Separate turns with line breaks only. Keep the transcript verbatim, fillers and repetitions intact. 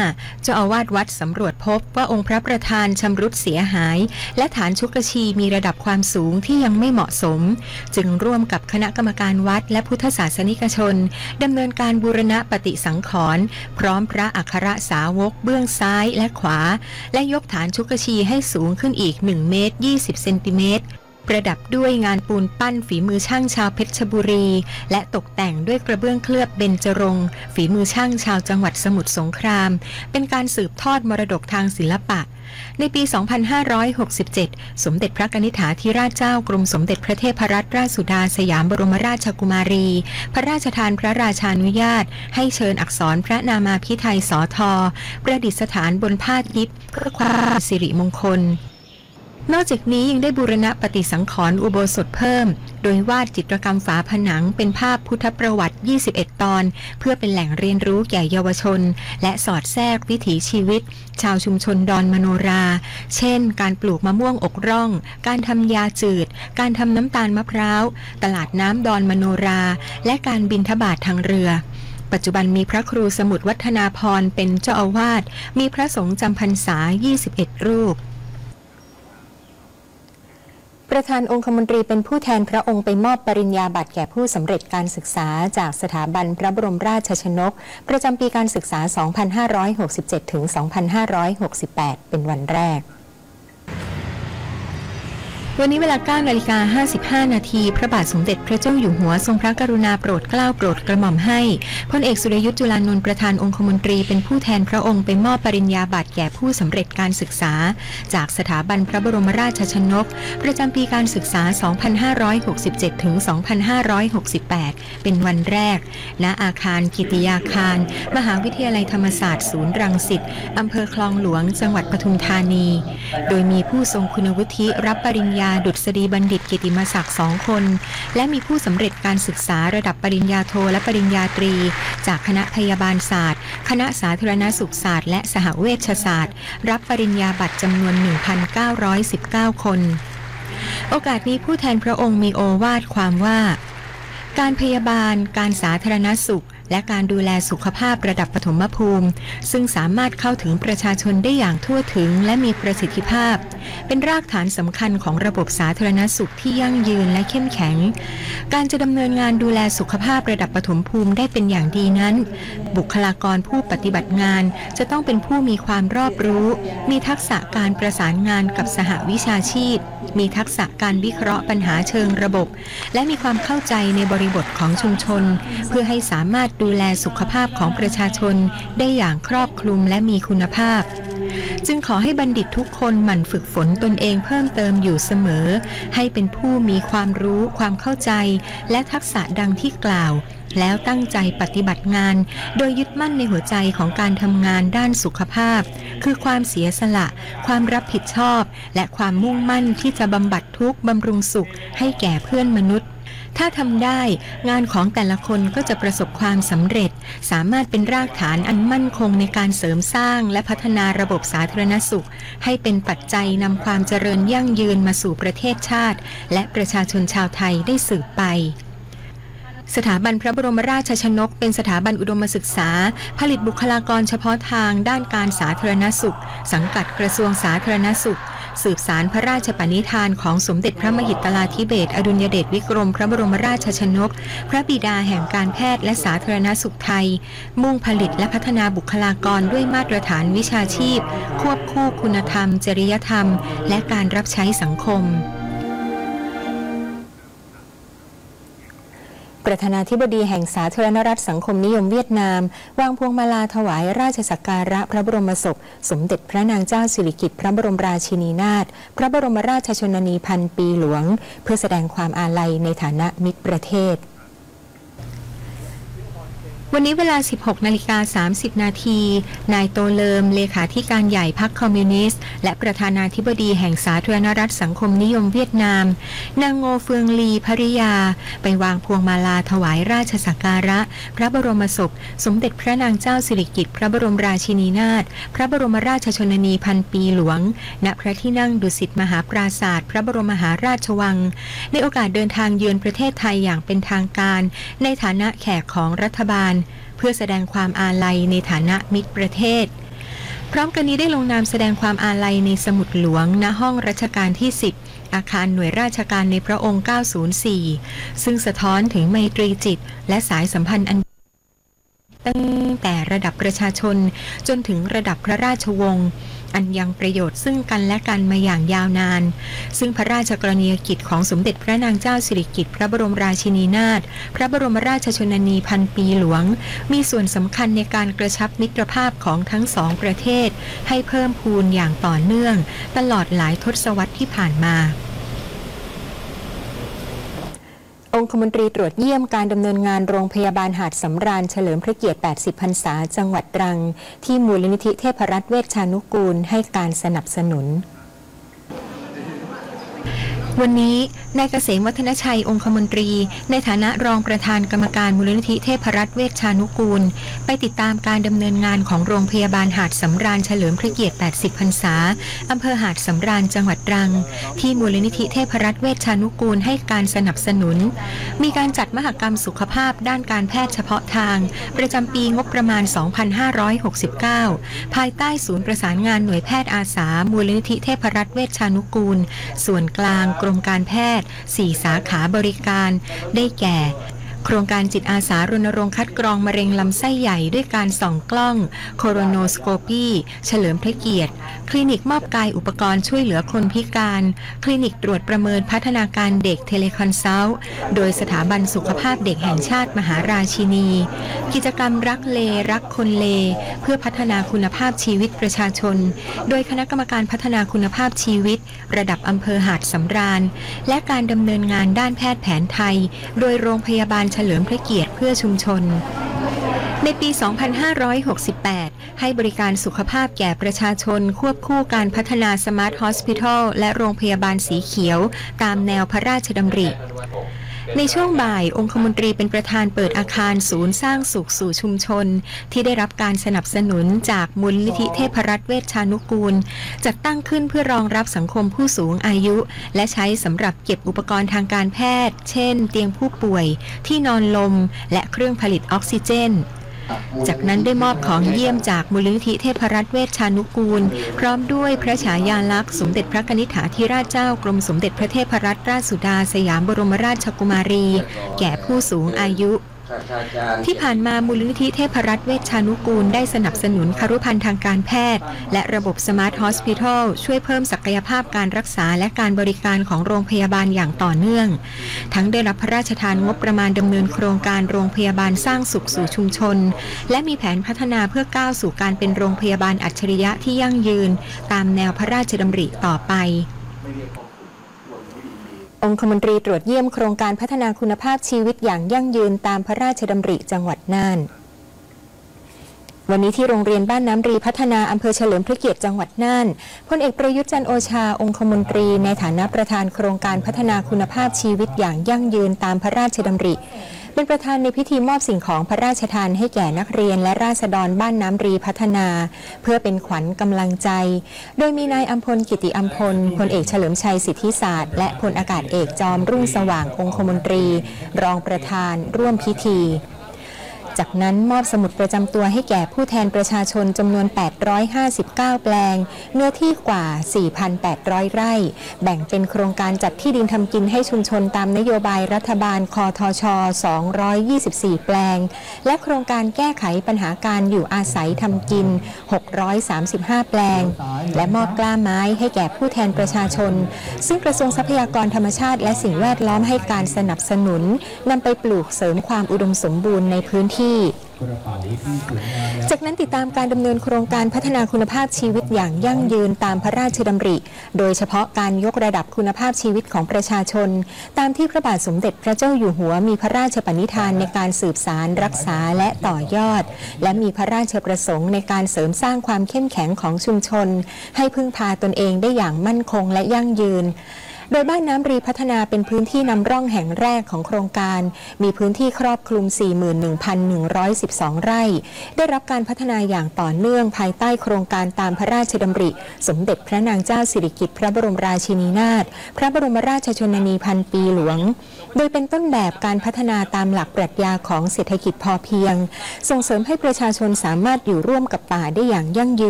เจ้าอาวาสวัดสำรวจพบว่าองค์พระประธานชำรุดเสียหายและฐานชุกชีมีระดับความสูงที่ยังไม่เหมาะสมจึงร่วมกับคณะกรรมการวัดและพุทธศาสนิกชนดำเนินการบูรณะปฏิสังขรณ์พร้อมพระอัครสาวกเบื้องซ้ายและขวาและยกฐานชุกชีให้สูงขึ้นอีกหนึ่งเมตรยี่สิบเซนติเมตรประดับด้วยงานปูนปั้นฝีมือช่างชาวเพชรบุรีและตกแต่งด้วยกระเบื้องเคลือบเบญจรงค์ฝีมือช่างชาวจังหวัดสมุทรสงครามเป็นการสืบทอดมรดกทางศิลปะในปี สองพันห้าร้อยหกสิบเจ็ด สมเด็จพระกนิษฐาธิราชเจ้ากรมสมเด็จพระเทพรัตนราชสุดาสยามบรมราชกุมารีพระราชทานพระราชานุญาตให้เชิญอักษรพระนามาภิไธยสทประดิษฐานบนผ้ายิปเพื่อความสิริมงคลนอกจากนี้ยังได้บูรณะปฏิสังขรณ์อุโบสถเพิ่มโดยวาดจิตรกรรมฝาผนังเป็นภาพพุทธประวัติยี่สิบเอ็ดตอนเพื่อเป็นแหล่งเรียนรู้แก่เยาวชนและสอดแทรกวิถีชีวิตชาวชุมชนดอนมโนราเช่นการปลูกมะม่วงอกร่องการทำยาจืดการทำน้ำตาลมะพร้าวตลาดน้ำดอนมโนราและการบิณฑบาตทางเรือปัจจุบันมีพระครูสมุทรวัฒนาพรเป็นเจ้าอาวาสมีพระสงฆ์จำพรรษายี่สิบเอ็ดรูปประธานองคมนตรีเป็นผู้แทนพระองค์ไปมอบปริญญาบัตรแก่ผู้สำเร็จการศึกษาจากสถาบันพระบรมราชชนกประจำปีการศึกษา สองพันห้าร้อยหกสิบเจ็ด ถึง สองพันห้าร้อยหกสิบแปด เป็นวันแรกวันนี้เวลา เก้านาฬิกาห้าสิบห้า นาทีพระบาทสมเด็จพระเจ้าอยู่หัวทรงพระกรุณาโปรดเกล้าโปรดกระหม่อมให้พลเอกสุรยุทธจุลานนท์ประธานองคมนตรีเป็นผู้แทนพระองค์ไปมอบปริญญาบัตรแก่ผู้สำเร็จการศึกษาจากสถาบันพระบรมราชชนกประจำปีการศึกษา สองพันห้าร้อยหกสิบเจ็ด ถึง สองพันห้าร้อยหกสิบแปด เป็นวันแรกณอาคารกิติยาคารมหาวิทยาลัยธรรมศาสตร์ศูนย์รังสิตอำเภอคลองหลวงจังหวัดปทุมธานีโดยมีผู้ทรงคุณวุฒิรับปริญญาดุษฎีบัณฑิตกิติมศักดิ์สองคนและมีผู้สำเร็จการศึกษาระดับปริญญาโทและปริญญาตรีจากคณะพยาบาลศาสตร์คณะสาธารณสุขศาสตร์และสหเวชศาสตร์รับปริญญาบัตรจำนวน หนึ่งพันเก้าร้อยสิบเก้า คนโอกาสนี้ผู้แทนพระองค์มีโอวาทความว่าการพยาบาลการสาธารณสุขและการดูแลสุขภาพระดับปฐมภูมิซึ่งสามารถเข้าถึงประชาชนได้อย่างทั่วถึงและมีประสิทธิภาพเป็นรากฐานสำคัญของระบบสาธารณสุขที่ยั่งยืนและเข้มแข็งการจะดำเนินงานดูแลสุขภาพระดับปฐมภูมิได้เป็นอย่างดีนั้นบุคลากรผู้ปฏิบัติงานจะต้องเป็นผู้มีความรอบรู้มีทักษะการประสานงานกับสหวิชาชีพมีทักษะการวิเคราะห์ปัญหาเชิงระบบและมีความเข้าใจในบริบทของชุมชนเพื่อให้สามารถดูแลสุขภาพของประชาชนได้อย่างครอบคลุมและมีคุณภาพจึงขอให้บัณฑิตทุกคนหมั่นฝึกฝนตนเองเพิ่มเติมอยู่เสมอให้เป็นผู้มีความรู้ความเข้าใจและทักษะดังที่กล่าวแล้วตั้งใจปฏิบัติงานโดยยึดมั่นในหัวใจของการทำงานด้านสุขภาพคือความเสียสละความรับผิดชอบและความมุ่งมั่นที่จะบำบัดทุกข์บำรุงสุขให้แก่เพื่อนมนุษย์ถ้าทำได้งานของแต่ละคนก็จะประสบความสำเร็จสามารถเป็นรากฐานอันมั่นคงในการเสริมสร้างและพัฒนาระบบสาธารณสุขให้เป็นปัจจัยนำความเจริญยั่งยืนมาสู่ประเทศชาติและประชาชนชาวไทยได้สืบไปสถาบันพระบรมราชชนกเป็นสถาบันอุดมศึกษาผลิตบุคลากรเฉพาะทางด้านการสาธารณสุขสังกัดกระทรวงสาธารณสุขสืบสารพระราชปณิธานของสมเด็จพระมหิดลาธิเบศรอดุลยเดชวิกรมพระบรมราชชนกพระบิดาแห่งการแพทย์และสาธารณสุขไทยมุ่งผลิตและพัฒนาบุคลากรด้วยมาตรฐานวิชาชีพควบคู่คุณธรรมจริยธรรมและการรับใช้สังคมประธานาธิบดีแห่งสาธารณรัฐสังคมนิยมเวียดนามวางพวงมาลาถวายราชสักการะพระบรมศพสมเด็จพระนางเจ้าสิริกิติ์พระบรมราชินีนาถพระบรมราชชนนีพันปีหลวงเพื่อแสดงความอาลัยในฐานะมิตรประเทศวันนี้เวลา สิบหกนาฬิกาสามสิบ นาทีนายโตเลิมเลขาธิการใหญ่พรรคคอมมิวนิสต์และประธานาธิบดีแห่งสาธารณรัฐสังคมนิยมเวียดนามนางโงเฟืองลีภริยาไปวางพวงมาลาถวายราชสักการะพระบรมศพสมเด็จพระนางเจ้าสิริกิติ์พระบรมราชินีนาถพระบรมราชชนนีพันปีหลวงณพระที่นั่งดุสิตมหาปราสาทพระบรมมหาราชวังในโอกาสเดินทางเยือนประเทศไทยอย่างเป็นทางการในฐานะแขกของรัฐบาลเพื่อแสดงความอาลัยในฐานะมิตรประเทศพร้อมกันนี้ได้ลงนามแสดงความอาลัยในสมุดหลวงณห้องรัชกาลที่สิบอาคารหน่วยราชการในพระองค์เก้าศูนย์สี่ซึ่งสะท้อนถึงไมตรีจิตและสายสัมพันธ์อันตั้งแต่ระดับประชาชนจนถึงระดับพระราชวงศ์อันยังประโยชน์ซึ่งกันและกันมาอย่างยาวนานซึ่งพระราชกรณียกิจของสมเด็จพระนางเจ้าสิริกิติ์พระบรมราชินีนาถพระบรมราชชนนีพันปีหลวงมีส่วนสำคัญในการกระชับมิตรภาพของทั้งสองประเทศให้เพิ่มพูนอย่างต่อเนื่องตลอดหลายทศวรรษที่ผ่านมาองคมนตรีตรวจเยี่ยมการดำเนินงานโรงพยาบาลหาดสำราญเฉลิมพระเกียรติแปดสิบพรรษาจังหวัดตรังที่มูลนิธิเทพรัตน์เวชชานุกูลให้การสนับสนุนวันนี้นายเกษมวัฒนชัยองคมนตรีในฐานะรองประธานกรรมการมูลนิธิเทพรัตน์เวชชานุกูลไปติดตามการดำเนินงานของโรงพยาบาลหาดสำราญเฉลิมพระเกียรติแปดสิบพรรษาอำเภอหาดสำราญจังหวัดตรังที่มูลนิธิเทพรัตน์เวชชานุกูลให้การสนับสนุนมีการจัดมหกรรมสุขภาพด้านการแพทย์เฉพาะทางประจำปีงบประมาณสองพันห้าร้อยหกสิบเก้าภายใต้ศูนย์ประสานงานหน่วยแพทย์อาสามูลนิธิเทพรัตน์เวชชานุกูลส่วนกลางกรมการแพทย์สี่สาขาบริการได้แก่โครงการจิตอาสารณรงค์คัดกรองมะเร็งลำไส้ใหญ่ด้วยการส่องกล้องโคโรโนสโคปีเฉลิมพระเกียรติคลินิกมอบกายอุปกรณ์ช่วยเหลือคนพิการคลินิกตรวจประเมินพัฒนาการเด็กเทเลคอนซัลท์โดยสถาบันสุขภาพเด็กแห่งชาติมหาราชินีกิจกรรมรักเลรักคนเลเพื่อพัฒนาคุณภาพชีวิตประชาชนโดยคณะกรรมการพัฒนาคุณภาพชีวิตระดับอำเภอหาดสำราญและการดำเนินงานด้านแพทย์แผนไทยโดยโรงพยาบาลเฉลิมพระเกียรติเพื่อชุมชนในปี สองพันห้าร้อยหกสิบแปด ให้บริการสุขภาพแก่ประชาชนควบคู่การพัฒนาสมาร์ทฮอสพิทอลและโรงพยาบาลสีเขียวตามแนวพระราชดำริในช่วงบ่ายองคมนตรีเป็นประธานเปิดอาคารศูนย์สร้างสุขสู่ชุมชนที่ได้รับการสนับสนุนจากมูลนิธิเทพรัตน์เวชชานุกูลจัดตั้งขึ้นเพื่อรองรับสังคมผู้สูงอายุและใช้สำหรับเก็บอุปกรณ์ทางการแพทย์เช่นเตียงผู้ป่วยที่นอนลมและเครื่องผลิตออกซิเจนจากนั้นได้มอบของเยี่ยมจากมูลนิธิเทพรัตน์เวชชานุกูลพร้อมด้วยพระฉายาลักษณ์สมเด็จพระกนิษฐาธิราชเจ้ากรมสมเด็จพระเทพรัตนราชสุดาสยามบรมราชกุมารีแก่ผู้สูงอายุที่ผ่านมามูลนิธิเทพรัตน์เวชชานุกูลได้สนับสนุนครุภัณฑ์ทางการแพทย์และระบบสมาร์ทฮอสพิทอลช่วยเพิ่มศักยภาพการรักษาและการบริการของโรงพยาบาลอย่างต่อเนื่องทั้งได้รับพระราชทานงบประมาณดำเนินโครงการโรงพยาบาลสร้างสุขสู่ชุมชนและมีแผนพัฒนาเพื่อก้าวสู่การเป็นโรงพยาบาลอัจฉริยะที่ยั่งยืนตามแนวพระราชดำริต่อไปองคมนตรีตรวจเยี่ยมโครงการพัฒนาคุณภาพชีวิตอย่างยั่งยืนตามพระราชดำริจังหวัดน่านวันนี้ที่โรงเรียนบ้านน้ำรีพัฒนาอำเภอเฉลิมพระเกียรติจังหวัดน่านพลเอกประยุทธ์จันทร์โอชาองคมนตรีในฐานะประธานโครงการพัฒนาคุณภาพชีวิตอย่างยั่งยืนตามพระราชดำริเป็นประธานในพิธีมอบสิ่งของพระราชทานให้แก่นักเรียนและราษฎรบ้านน้ำรีพัฒนาเพื่อเป็นขวัญกำลังใจโดยมีนายอัมพลกิติอัมพลพลเอกเฉลิมชัยสิทธิศาสตร์และพลอากาศเอกจอมรุ่งสว่างองคมนตรีรองประธานร่วมพิธีจากนั้นมอบสมุดประจำตัวให้แก่ผู้แทนประชาชนจำนวนแปดร้อยห้าสิบเก้าแปลงเนื้อที่กว่า สี่พันแปดร้อย ไร่แบ่งเป็นโครงการจัดที่ดินทำกินให้ชุมชนตามนโยบายรัฐบาลคทช สองร้อยยี่สิบสี่ แปลงและโครงการแก้ไขปัญหาการอยู่อาศัยทำกินหกร้อยสามสิบห้าแปลงและมอบกล้าไม้ให้แก่ผู้แทนประชาชนซึ่งกระทรวงทรัพยากรธรรมชาติและสิ่งแวดล้อมให้การสนับสนุนนำไปปลูกเสริมความอุดมสมบูรณ์ในพื้นที่จากนั้นติดตามการดำเนินโครงการพัฒนาคุณภาพชีวิตอย่างยั่งยืนตามพระราชดำริโดยเฉพาะการยกระดับคุณภาพชีวิตของประชาชนตามที่พระบาทสมเด็จพระเจ้าอยู่หัวมีพระราชปณิธานในการสืบสานรักษาและต่อยอดและมีพระราชประสงค์ในการเสริมสร้างความเข้มแข็งของชุมชนให้พึ่งพาตนเองได้อย่างมั่นคงและยั่งยืนโดยบ้านน้ำรีพัฒนาเป็นพื้นที่นำร่องแห่งแรกของโครงการมีพื้นที่ครอบคลุม สี่หมื่นหนึ่งพันหนึ่งร้อยสิบสอง ไร่ได้รับการพัฒนาอย่างต่อเนื่องภายใต้โครงการตามพระราชดำริสมเด็จพระนางเจ้าสิริกิติ์พระบรมราชินีนาถพระบรมราชชนนีพันปีหลวงโดยเป็นต้นแบบการพัฒนาตามหลักปรัชญาของเศรษฐกิจพอเพียงส่งเสริมให้ประชาชนสามารถอยู่ร่วมกับป่าได้อย่างยั่งยืน